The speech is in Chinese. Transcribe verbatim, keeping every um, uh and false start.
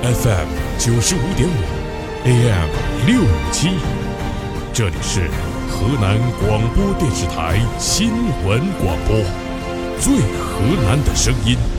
F M 九十五点五 ，A M 六五七，这里是河南广播电视台新闻广播，最河南的声音。